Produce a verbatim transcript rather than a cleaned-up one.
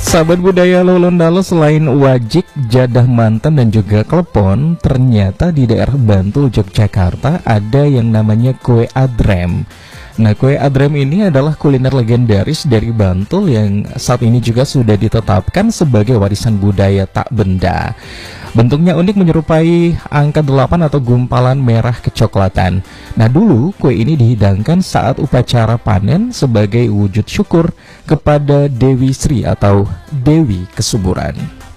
Sahabat budaya Lolondalo, selain wajik, jadah mantan, dan juga klepon, ternyata di daerah Bantul, Yogyakarta ada yang namanya kue adrem. Nah, kue adrem ini adalah kuliner legendaris dari Bantul yang saat ini juga sudah ditetapkan sebagai warisan budaya tak benda. Bentuknya unik, menyerupai angka delapan atau gumpalan merah kecoklatan. Nah, dulu kue ini dihidangkan saat upacara panen sebagai wujud syukur kepada Dewi Sri atau Dewi Kesuburan.